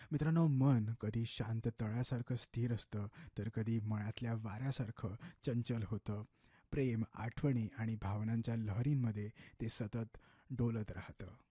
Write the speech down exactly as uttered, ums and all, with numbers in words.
मित्रांनो, मन कधी शांत तळ्यासारखं स्थिर असतं, तर कधी मळ्यातल्या वाऱ्यासारखं चंचल होतं. प्रेम, आठवणी आणि भावनांच्या लहरींमध्ये ते सतत डोलत राहतं.